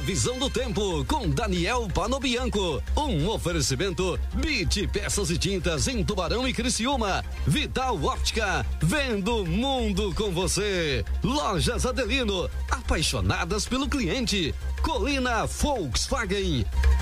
Previsão do tempo com Daniel Panobianco. Um oferecimento Bit Peças e Tintas em Tubarão e Criciúma. Vital Óptica, vendo o mundo com você. Lojas Adelino, apaixonadas pelo cliente. Colina Volkswagen.